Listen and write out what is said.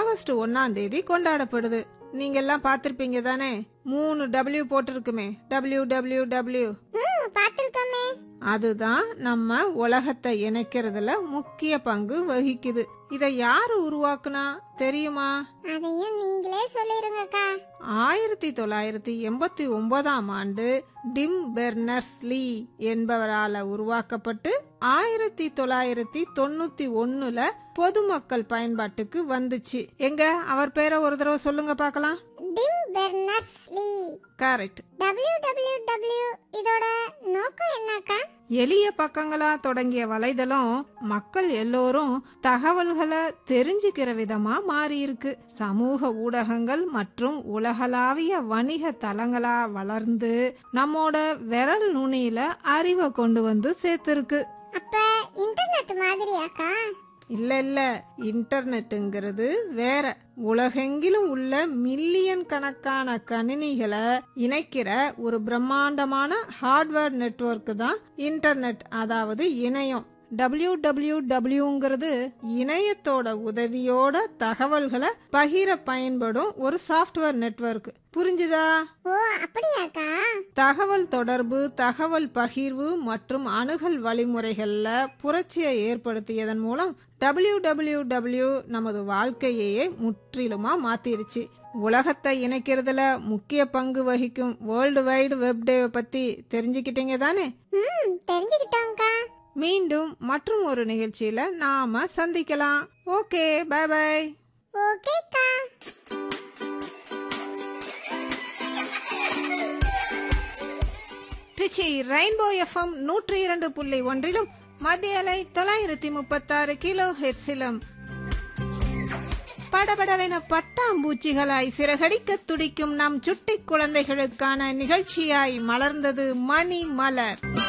August 1 கொண்டாடப்படுது. நீங்க எல்லாம் பாத்திருப்பீங்க தானே, 3 W போட்டிருக்குமே, WWW. பாத்திருக்கோமே. அதுதான் நம்ம உலகத்தை இணைக்கிறதுல முக்கிய பங்கு வகிக்குது. இத யாரு உருவாக்குனா தெரியுமா? அதையும் நீங்களே சொல்லிருங்கக்கா. 1989 டிம் பெர்னர்ஸ்-லீ என்பவரால உருவாக்கப்பட்டு 1991 பொதுமக்கள் பயன்பாட்டுக்கு வந்துச்சு. எங்க அவர் பேரை ஒரு தடவை சொல்லுங்க பார்க்கலாம். டிம் பெர்னர்ஸ்-லீ. கரெக்ட். WWW இதோட நோக்கம் என்னக்கா? எளிய பக்கங்களா தொடங்கிய வலைதளம் மக்கள் எல்லோரும் தகவல்களை தெரிஞ்சுக்கிற விதமா மாறி இருக்கு. சமூக ஊடகங்கள் மற்றும் உலகளாவிய வணிக தளங்களா வளர்ந்து நம்மோட விரல் நுனியில அறிவை கொண்டு வந்து சேர்த்திருக்கு. அப்ப இன்டர்நெட் மாதிரியாக்கா? இல்ல, இன்டர்நெட்டுங்கிறது வேற. உலகெங்கிலும் உள்ள மில்லியன் கணக்கான கணினிகளை இணைக்கிற ஒரு பிரம்மாண்டமான ஹார்ட்வேர் நெட்வொர்க் தான் இன்டர்நெட், அதாவது இணையம். WWWங்கிறது இணையத்தோட உதவியோட தகவல்களை பகிர பயன்படும் ஒரு சாஃப்ட்வேர் நெட்வொர்க். புரிஞ்சுதா? ஓ அப்படியாக்கா? தகவல் தொடர்பு, தகவல் பகிர்வு மற்றும் அணுகல் வழிமுறைகள்ல புரட்சியை ஏற்படுத்தியதன் மூலம் WWW நமது வாழ்க்கையே முற்றிலுமா மாத்திருச்சு. உலகத்தை இணைக்கிறதுல முக்கிய பங்கு வகிக்கும் வேர்ல்டு வைடு வெப் டே பத்தி தெரிஞ்சுக்கிட்டீங்க தானே? தெரிஞ்சுக்கிட்டோம்க்கா. மீண்டும் மற்றும் ஒரு நிகழ்ச்சியில நாம சந்திக்கலாம். Okay, by by. ஓகேக்கா. திருச்சி ரெயின்போ FM 102.1 மத்திய அலை 936 கிலோ ஹெர்ட்ஸிலும் படபடவென பட்டாம்பூச்சிகளாய் சிறகடிக்க துடிக்கும் நம் சுட்டி குழந்தைகளுக்கான நிகழ்ச்சியாய் மலர்ந்தது மணி மலர்.